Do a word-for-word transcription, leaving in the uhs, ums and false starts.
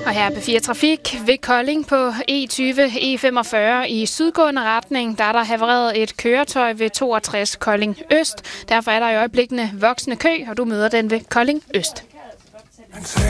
Og her er B fire Trafik ved Kolding på E tyve E femogfyrre i sydgående retning. Der er der havareret et køretøj ved toogtres Kolding Øst. Derfor er der i øjeblikkene voksende kø, og du møder den ved Kolding Øst.